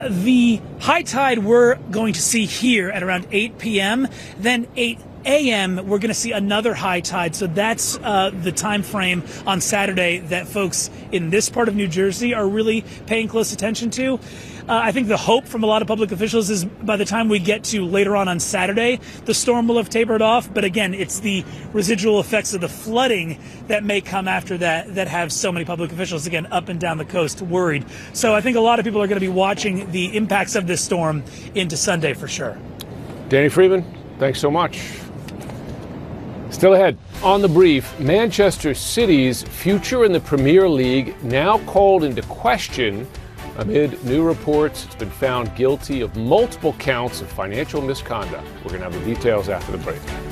The high tide we're going to see here at around 8 p.m., then 8 a.m. we're going to see another high tide. So that's the time frame on Saturday that folks in this part of New Jersey are really paying close attention to. I think the hope from a lot of public officials is by the time we get to later on Saturday, the storm will have tapered off. But again, it's the residual effects of the flooding that may come after that have so many public officials, again, up and down the coast worried. So I think a lot of people are going to be watching the impacts of this storm into Sunday for sure. Danny Freeman, thanks so much. Still ahead on The Brief, Manchester City's future in the Premier League now called into question amid new reports it's been found guilty of multiple counts of financial misconduct. We're going to have the details after the break.